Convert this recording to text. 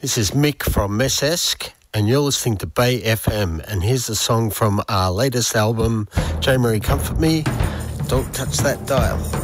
This is Mick from Messesk, and you're listening to Bay FM. And here's a song from our latest album, J. Marie Comfort Me, Don't Touch That Dial.